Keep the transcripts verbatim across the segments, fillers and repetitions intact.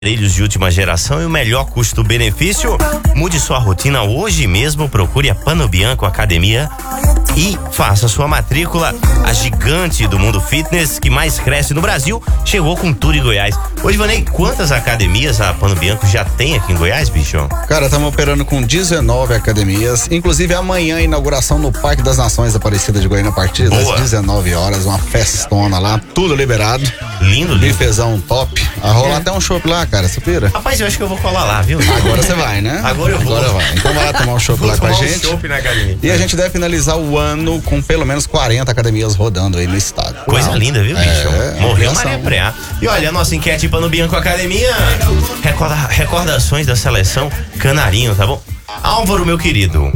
Aparelhos de última geração e o melhor custo-benefício. Mude sua rotina hoje mesmo, procure a Panobianco Academia e faça sua matrícula. A gigante do mundo fitness que mais cresce no Brasil chegou com tudo em Goiás. Ô, Ivanei, quantas academias a Panobianco já tem aqui em Goiás, bicho? Cara, estamos operando com dezenove academias, inclusive amanhã a inauguração no Parque das Nações Aparecida de Goiânia a partir das Boa. dezenove horas, uma festona lá, tudo liberado. Lindo, lindo. Bifezão top. A rolar é. até um chopp lá, cara, você pira? Rapaz, eu acho que eu vou colar lá, viu? Agora você vai, né? Agora eu vou. Agora vai. Então vai lá tomar um chopp lá com a gente. Um na academia. E a gente deve finalizar o ano com pelo menos quarenta academias rodando aí no estado. Coisa Uau. linda, viu, bicho? É, Morreu Maria Preá. E olha, a nossa enquete Panobianco Academia. Recorda, recordações da seleção Canarinho, tá bom? Álvaro, meu querido.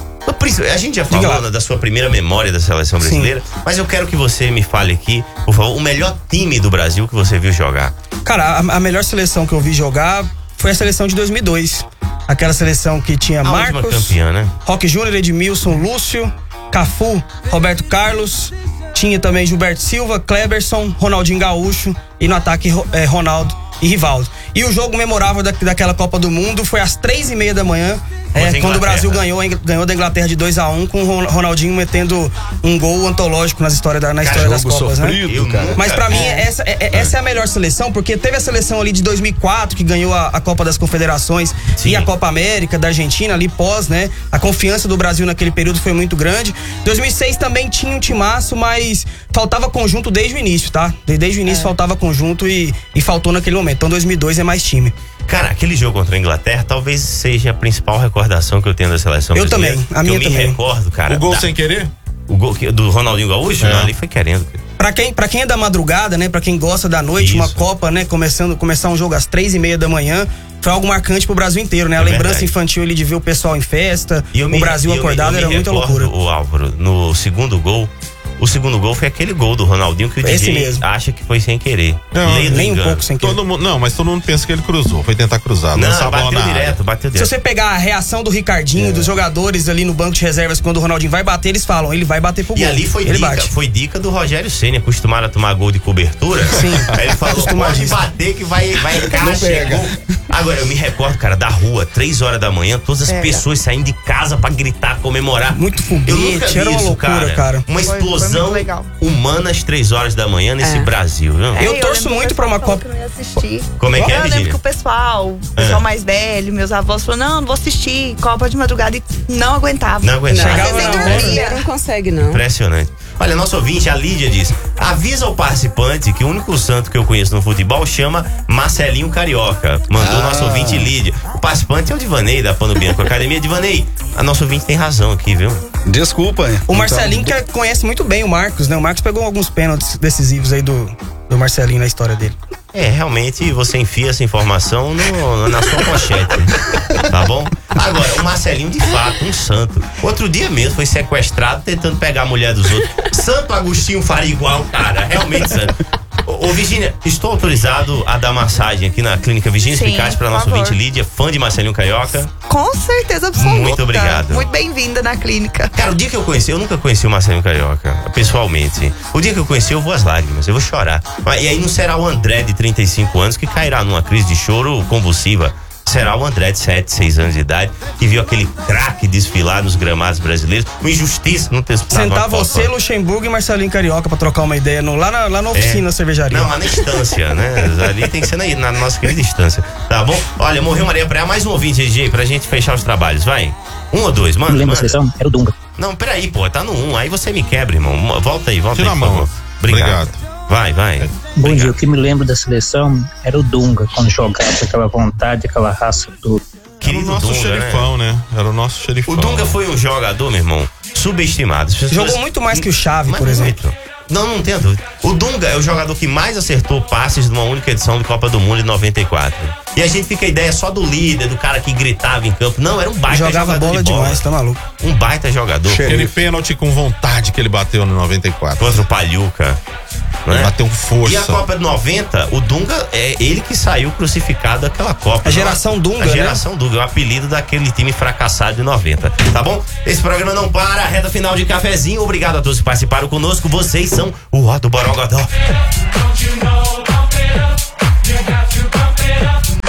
A gente já falou da sua primeira memória da seleção brasileira, Sim. mas eu quero que você me fale aqui, por favor, o melhor time do Brasil que você viu jogar. Cara, a, a melhor seleção que eu vi jogar foi a seleção de dois mil e dois. Aquela seleção que tinha a Marcos, campeã, né? Roque Júnior, Edmilson, Lúcio, Cafu, Roberto Carlos, tinha também Gilberto Silva, Kleberson, Ronaldinho Gaúcho e no ataque é, Ronaldo e Rivaldo. E o jogo memorável da, daquela Copa do Mundo foi às três e meia da manhã, É, quando o Brasil ganhou, ganhou da Inglaterra de dois a um, com o Ronaldinho metendo um gol antológico nas histórias da, na cara, história das Copas, sofrido, né? Cara. Mas pra mim, essa é, essa é a melhor seleção, porque teve a seleção ali de dois mil e quatro, que ganhou a, a Copa das Confederações, Sim. e a Copa América da Argentina, ali pós, né? A confiança do Brasil naquele período foi muito grande. dois mil e seis também tinha um timaço, mas faltava conjunto desde o início, tá? Desde o início é. faltava conjunto e, e faltou naquele momento. Então dois mil e dois é mais time. Cara, aquele jogo contra a Inglaterra talvez seja a principal recordação que eu tenho da seleção eu brasileira. Eu também, a minha eu também. Eu me recordo, cara. O gol da, sem querer? O gol do Ronaldinho Gaúcho? É. Não, ali foi querendo. Pra quem, pra quem é da madrugada, né? Pra quem gosta da noite, Isso. uma Copa, né? Começando, começar um jogo às três e meia da manhã. Foi algo marcante pro Brasil inteiro, né? É a lembrança verdade. infantil ali de ver o pessoal em festa, o me, Brasil acordado, eu me, eu me era muita loucura. O Álvaro, no segundo gol, o segundo gol foi aquele gol do Ronaldinho que o Esse D J mesmo. acha que foi sem querer. Não, nem, nem um pouco sem querer. Todo mundo, não, mas todo mundo pensa que ele cruzou, foi tentar cruzar. Não, não bateu bola direto, bateu direto. Se você pegar a reação do Ricardinho, é. dos jogadores ali no banco de reservas, quando o Ronaldinho vai bater, eles falam, ele vai bater pro gol. E ali foi ele dica, bate. foi dica do Rogério Ceni, acostumado a tomar gol de cobertura. Sim. Aí ele falou, pode bater que vai, vai caixa. Agora, eu me recordo, cara, da rua, três horas da manhã, todas as é. pessoas saindo de casa pra gritar, comemorar. Muito foguete, era uma isso, loucura, cara. cara. Uma explosão foi, foi humana às três horas da manhã nesse é. Brasil, viu? É, eu, eu torço muito pra uma Copa. Eu não ia assistir. Como é que é, Eu Virginia? lembro que o pessoal, o pessoal é. mais velho, meus avós falaram, não, não vou assistir Copa de madrugada e não aguentava. Não aguentava. Chegava não, dormia. Não consegue, não. Impressionante. Olha, nosso ouvinte, a Lídia diz, avisa o participante que o único santo que eu conheço no futebol chama Marcelinho Carioca. Mandou o ah. nosso ouvinte Lídia. O participante é o Divanei, da Panobianco Academia. Divanei, a nosso ouvinte tem razão aqui, viu? Desculpa, hein? O Marcelinho então, que conhece muito bem o Marcos, né? O Marcos pegou alguns pênaltis decisivos aí do, do Marcelinho na história dele. É, realmente você enfia essa informação no, na sua pochete, tá bom? Agora, o Marcelinho, de fato, um santo. Outro dia mesmo foi sequestrado tentando pegar a mulher dos outros. Santo Agostinho faria igual, cara, realmente santo. Ô, ô Virgínia, estou autorizado a dar massagem aqui na Clínica Virgínia Eficaz para nosso ouvinte Lídia, fã de Marcelinho Carioca. Com certeza absoluta. Muito obrigado. Muito bem-vinda na clínica. Cara, o dia que eu conheci, eu nunca conheci o Marcelinho Carioca, pessoalmente. O dia que eu conheci, eu vou às lágrimas, eu vou chorar. E aí não será o André de trinta e cinco anos que cairá numa crise de choro convulsiva. Será o André de sete, seis anos de idade que viu aquele craque desfilar nos gramados brasileiros. Uma injustiça não ter disputado. Sentar você, Luxemburgo e Marcelinho Carioca pra trocar uma ideia no, lá, na, lá na oficina, é. cervejaria. Não, lá na estância, né? Ali tem que ser na, na nossa querida estância. Tá bom? Olha, morreu Maria Praia, mais um ouvinte, D J, pra gente fechar os trabalhos, vai. Um ou dois, mano. Não lembro da seleção? Era o Dunga. Não, peraí, pô, tá no um. Aí você me quebra, irmão. Volta aí, volta Tira aí, a por mão. favor. Obrigado. Obrigado. Vai, vai. Bom Obrigado. dia, o que me lembro da seleção era o Dunga, quando jogava com aquela vontade, aquela raça do... Querido Era o nosso Dunga, xerifão, né? né? Era o nosso xerifão. O Dunga foi um jogador, meu irmão, subestimado. Pessoas... Jogou muito mais que o Xavi, por exemplo. Muito. Não, não tenho dúvida. O Dunga é o jogador que mais acertou passes numa única edição de Copa do Mundo em noventa e quatro. E a gente fica a ideia só do líder, do cara que gritava em campo. Não, era um baita Jogava jogador bola de bola. demais, tá maluco. Um baita jogador. Aquele pênalti com vontade que ele bateu no noventa e quatro. Contra o Palhuca. Ele né? bateu força. E a Copa de noventa, o Dunga é ele que saiu crucificado daquela Copa. A geração Dunga, A geração né? Dunga, é o apelido daquele time fracassado de noventa. Tá bom? Esse programa não para, reta final de cafezinho. Obrigado a todos que participaram conosco. Vocês são o Ó do Borogodó.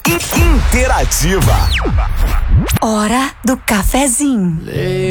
Interativa. Hora do cafezinho.